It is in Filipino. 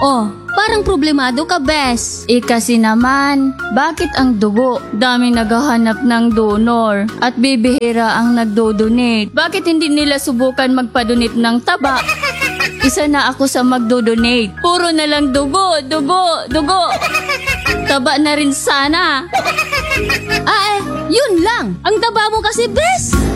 Oh, parang problemado ka, bes. Kasi naman, bakit ang dugo? Daming naghahanap ng donor at bibihira ang nagdodonate. Bakit hindi nila subukan magpadonate ng taba? Isa na ako sa magdodonate. Puro na lang dugo, dugo, dugo. Taba na rin sana. Yun lang. Ang taba mo kasi, bes.